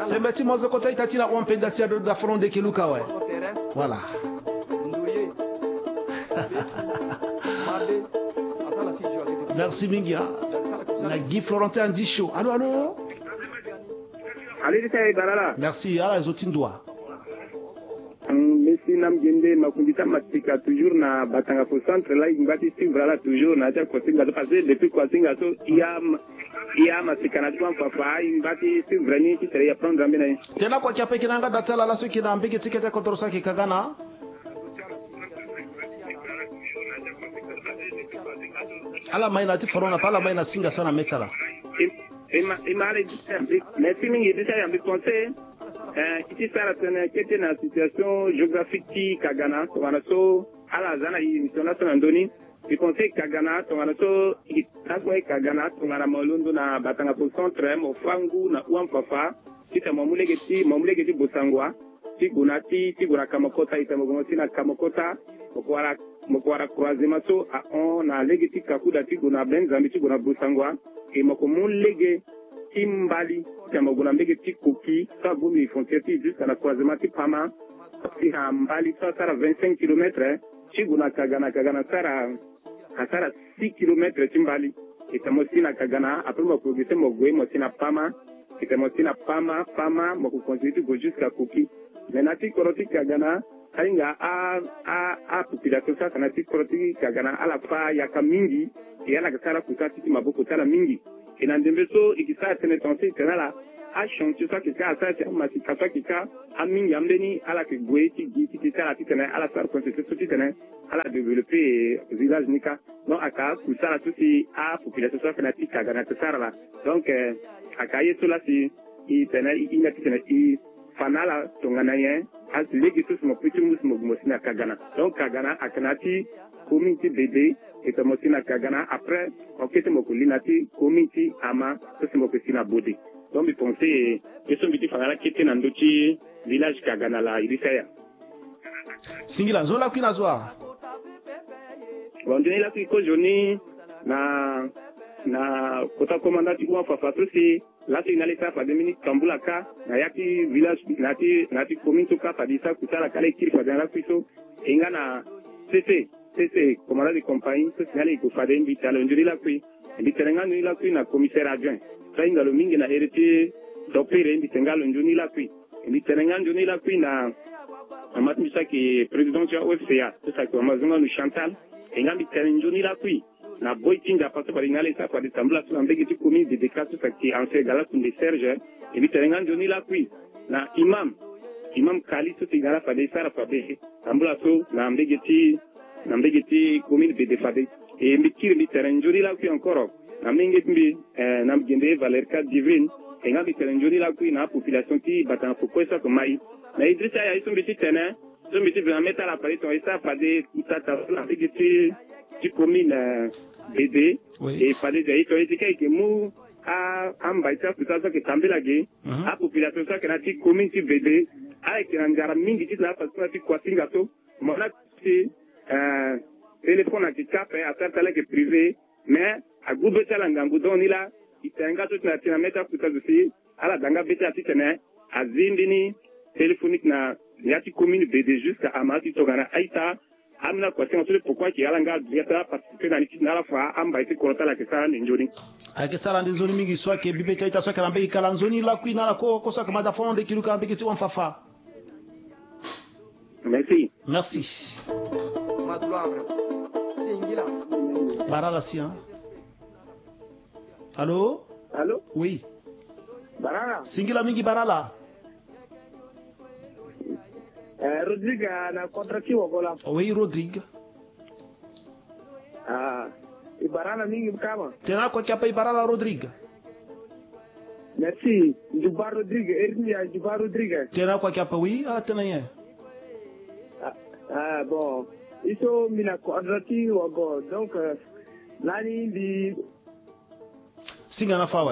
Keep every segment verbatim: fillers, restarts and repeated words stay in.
C'est Meti Mozokota Itatina ou un pédacia de la fronde qui Luka, ouais. Voilà. Merci Mingia. La Guy Florentin Dicho. Allô, allô? Allez, c'est Barala. Merci. À la Zotindoa. Merci Namgende Makundita Matika toujours na Batanga pour centre là il va ici voilà toujours na ta côté là parce que depuis quoi singa so il y a il y a Matika na toi papa il va ici vraiment qui serait prendre en bien. Tena kwa kiape kinanga datala la so kina mbiki tikete contre ça qui kagana. Ala maina ti forona pala maina singa so na metala. Et ma et ma merci mingi déjà il y a un conseil. Euh, ici, ça a été une situation géographique qui Kagana, Tovanaso, à la Zana, il y a un doni, il conseille Kagana, Tovanaso, il y a Kagana, Tovana Molundo, na Batanga pour centre, mo Fangu, na Ouampafa, si c'est mon moulégeti, mon moulégeti Bosangwa, si Gunati, si Guna Kamakota, il y a na Kamakota, Mokwara Croisemaso, on a légeti Kakuda, si Guna Benzami, si Guna Bosangwa, et Mokomon Légé. Timbali, Tamaguna Megati Koki, Sabumi Fontiati, jusqu'à la croisement Tipama, Mbali, ça sera vingt-cinq kilomètres, Chiguna Kagana, Kagana Sara, Sara six kilomètres Timbali, et Tamosina Kagana, après ma progression, Mogwe, Mosina Pama, et Tamosina Pama, Pama, Moku continue jusqu'à Koki. Mais Nati Koroti Kagana, Kainga a a a population ça Nati Koroti Kagana, à la fois Yakamingi, et à la Sara Kusati Maboko Tala Mingi. Et dans le vaisseau, il y a une tension qui est là, à chanter ça, qui est à ça, qui est à ça, qui est à Ming Yambeni, à la Kigwe, qui est à la Titane, à la Sar Constitution Titane, à la développer village Nika. Donc, à Ka, pour ça, là, tout c'est à population fanatique, à Ghana, tout ça, là. Donc, à Kaye, tout là, c'est, il tenait, il y a Titane, il fanala, ton anayen, à l'église, mon petit mousse, mon moussina, Kagana. Donc, Kagana, à Kanati, community bébé, et c'est na Kagana après on quitte mon colinati community ama c'est mon petit na bodé donc il pensait que son petit frère qui était dans d'autres village Kagana là il disait Singila zola kwina zwa bon deni la ko joni na na kota commandant ou fafa c'est là c'est une aleta fa deux minutes Kambulaka na yaki village nati nati community ka fa disa kutala kale kiri fa dans la puissance ingana c'est c'est commandant de compagnie, c'est signalé qu'il faut faire une vitale. On dirait là que l'Italie nous là que na commissaire adjoint. Ça il a le mingi na hérité docteur l'Italie on dirait là que l'Italie on dirait là que na Amat ça qui est président de O F C A. C'est ça que Amazon nous Chantal. Et là l'Italie on dirait là que na boy tinga parce que il ça pour décembrer sur un bégué commune de déclasse ça qui en fait gala pour des serges. Et l'Italie on dirait là que na imam imam Kali tout c'est gala pour des ça pour des ambulato na bégué Nambegeti commune de Defade et Mikir Miterenjuri là qui encore Namengeti Namgende Valerka Divine et Nambiterenjuri là qui na population qui battant pour quoi ça comme maï mais Idrissa ya sont petit terrain sont petit vraiment mettre à la partie on ça pas des tata Nambegeti qui commune B D et pas des aïe toi c'est que mou à ambaïta tout ça que tambela gay à population ça que na ti commune ti B D avec un garamingi qui là parce que ti quoi singato mona c'est Euh, téléphone à Kikap, à certains que privé, mais à Goubeta Langamboudon, il a, il s'est engagé tout à mettre à tout aussi, à la Danga Beta Titane, à Zindini, téléphonique na, Yati commune B D jusqu'à Amati Togana Aïta, Amna question sur pourquoi qui a l'anga Biata participer dans l'équipe la fois, Amba été correct la Kessara Ninjoni. A Kessara Ninjoni Mingi, soit que Bibeta Ita soit Karambe Kalanzoni, la Queen à la Cour, Kosa Kamada Fond, de Kiluka Bikiti Wanfafa. Merci. Merci. Barala Sia. Allô? Allô? Oui. Barala. Singila Mingi Barala. Euh, Rodrigue, na contracté ou quoi? Oui, Rodrigue. Ah, et Barala Mingi Kama. Tena quoi qui a payé Barala Rodrigue? Merci. Dubar Rodrigue, Ernia Dubar Rodrigue. Tena quoi qui a payé? Oui, ah, tenez. Ah, bon. Ils sont mis la quadrature ou quoi? Donc, l'année dit. Singana Fawe.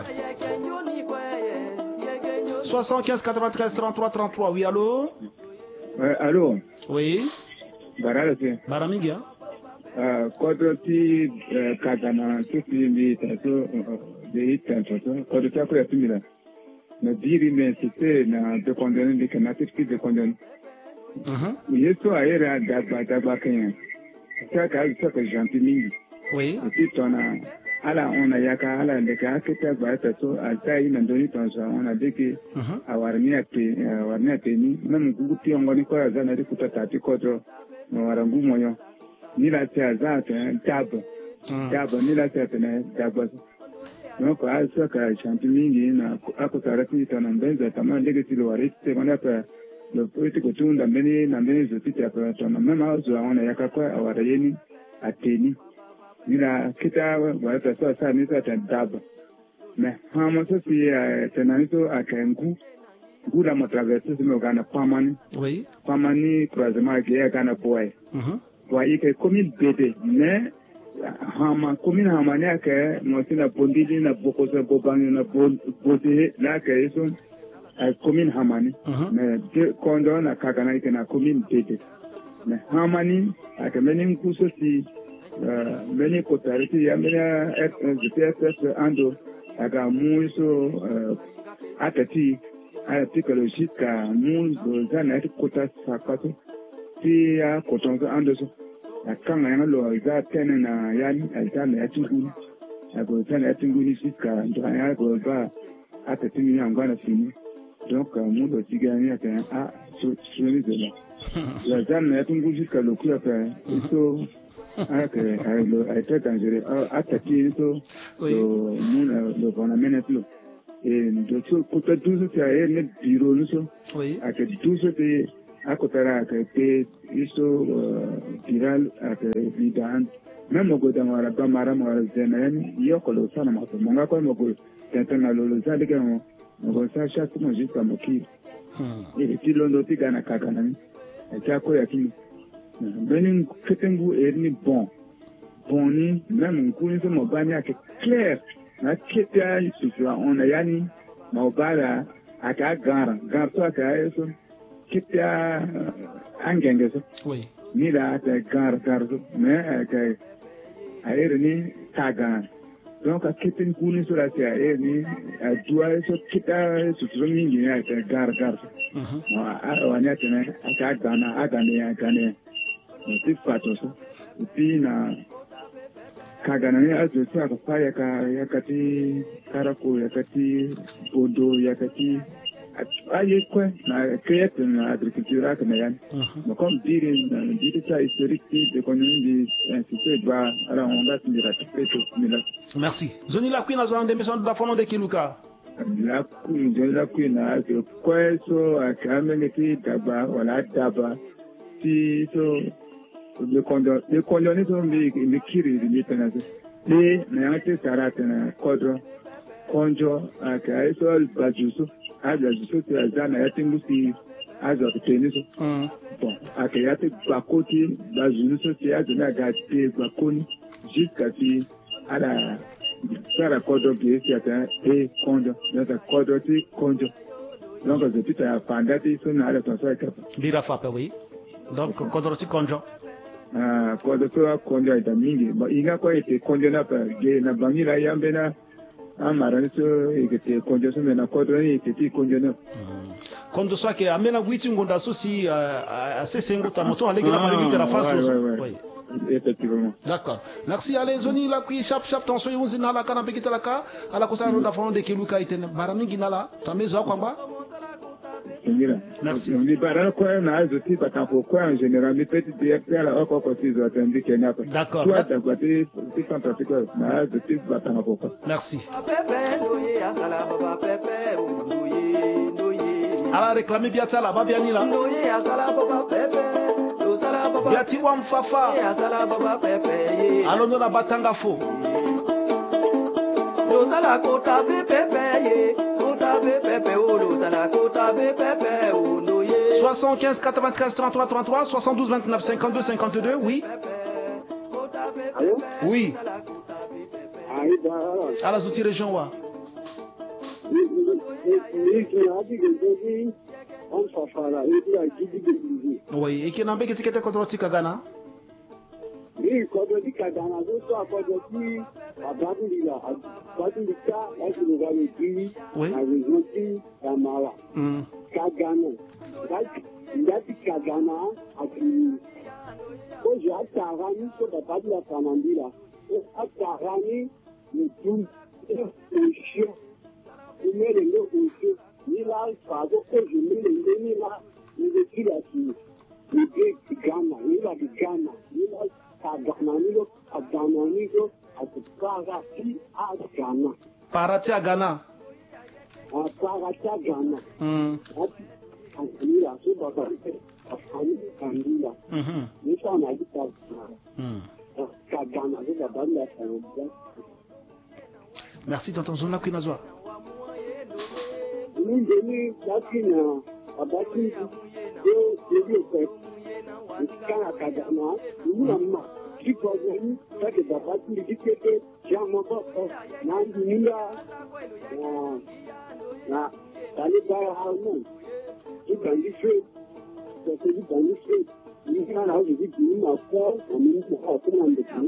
soixante-quinze quatre-vingt-treize trente-trois trente-trois. Oui, allô? Euh, allô? Oui. Barala, c'est. Baramingi, hein? Euh, quadrature, Kagana, tout ce qui est, de hit, quadrature, quoi de ça, quoi, tu na biri me site na de condamné de kana tiki de condamné Mhm. yeso ayera daba daba kenya ça ka ça que gentil mingi Oui. et puis tona ala ona yaka ala de ka keta ba ta so alta ina ndoni tonso ona de ke Mhm. awarnia pe awarnia pe ni même gugu ti ngoni ko za na de kutata ti ko to no warangu moyo ni la tia za ta tab Mm. tab ni la tia na tab donc à ça que gentil mingi na akutara ti tona mbenza tama de ke ti lo wari te mana pa le petit côté on a mené na mené je suis après ton même chose on a yaka quoi awara yeni ateni nila kita wa ta so sa ni sa ta dab mais ha mo so si tenani to akengu gula mo traverser me gana pamani Oui. pamani croisement ke gana boy Mhm. boy ke commune bébé mais hama commune hama ne ke mo sina bondili na bokoso bobangi na bote la ke so commune Hamani, Mhm. mais deux condos na Kagana et na commune Tete. Mais Hamani, avec mening kusosi, mening kotariti, ya mena G P S ando, aga muiso atati, atati kolojika muiso zana eti kota sakato, ti ya kotonzo ando so. Akanga yana lo za tene na yani, alzana ya tunguni, ago zana ya tunguni sika, ndo ya go ba atati mi angwana fini. Donc, mon petit gagné a fait un sur les deux. La dame a tout jusqu'à le coup, il faut être dangereux. Attaquer le bon amène tout. Et de tout côté, douze, c'est à elle, bureau, nous sommes. Oui. À que douze, c'est à côté là, que il faut viral, à que vidan. Même au côté de la Bamara, moi, il y a que ça, mon gars, comme au côté, c'est un alolo, ça, les gars, on ça chaque mois jusqu'à Moki. Et puis l'on doit gagner Kagana. Et ça quoi y'a qui? Benin Ketengu est ni bon. Bon ni même un coup de mon bagna qui clair. Na Ketia souffra on a yani ma bala à Kagara. Garto à Kaeso. Ketia Angengeso. Oui. Ni la gar garzo. Mais à Erni Kagana. Donc, à Kéten Kouni sur la terre, et à toi, ce qui t'a soutenu, il y a un gar gar. On est à Ghana, à Ghana, à Ghana. C'est pas tout ça. Et puis, na Kagana, à ce soir, Payaka, Yakati, Karako, Yakati, Bodo, Yakati. Aïe, quoi, na créé une agriculture à Kanayan. Mais comme dire, dire ça historique, l'économie de l'institut, bah, alors on va se dire à tout. Merci. Zoni la Queen a zone d'émission de la Fono de Kiluka. La Queen, la Queen a ce quoi, so, à Kameneki, Daba, voilà, Daba, si, so, le condom, le condamné sont les kiri, les pénales. Les, n'ayant Sarat, Kodro, Konjo, à Kaisol, Bajuso. Aza zusote azana yate ngusi aza kutenisa bon akayate bakoti bazuluso ti azana gate bakoni jusqu'à si ala sara kodo gesi ata e kondo nata kodo ti konjo donc je tout à fandati sona ala tonso ekapa Bira fapa oui. Donc kodo ti konjo. Ah kodo to konjo ita mingi ba inga ko ite konjo na pa ge na bangila yambe na amaraniso ikete konjo so mena kodro ni ikete konjo no konjo so ke amena witi ngonda so si asesengo ta moto alege la palimite la face oui effectivement d'accord merci allez zoni la kui chap chap tenso yunzi na la kana bekita la ka ala ko sa ro da fond de kiluka itene baramingi nala tamezo kwamba merci on dit bara ko na azoti patampo ko en général mais petit directeur la oko ko si zo attendi Kenya d'accord toi ta côté c'est fantastique na azoti patampo ko merci ala réclamer biata la ba biani la biati wa mfafa alono na batanga fo do sala kota be pepe ye kota be pepe o do sala kota be pepe o no ye soixante-quinze quatre-vingt-treize trente-trois trente-trois soixante-douze vingt-neuf cinquante-deux cinquante-deux oui allô oui ayi ba ala zuti région wa ni ki hadi gezi on fafala idi a gidi gezi oui et qui n'a pas été que contre tika Ghana ni ko do tika Ghana do so akojo ti abadulila Basilika, là, je nous avais dit, Oui. la région de Damara. Mm. Kagana. Il a dit Kagana à Kini. Quand j'ai attarani sur la base de la Panambila, j'ai attarani le tout, le chien. Je mets le nez au chien. Il a un fardeau que je mets le nez, il a une étude à Kini. Il dit Ghana, il a dit Ghana, il a Kagana, il a Kagana, il a Parati à Ghana. Parati à Ghana. Parati à Ghana. Mm. Anguilla, c'est pas ça. Anguilla. Mhm. Nous sommes à l'État. Mm. Kagana, c'est la bande à Anguilla. Merci, tonton Zona Kwinazwa. Nous venons d'Atina, à Baki, de l'État. Quand à Kagana, nous avons qui peut venir, ça que Babati dit que j'ai un moment, Nandina, na, d'aller par Harmon. Du bandifé, c'est du bandifé. Nous avons dit qu'il y a un affaire, on nous a fait un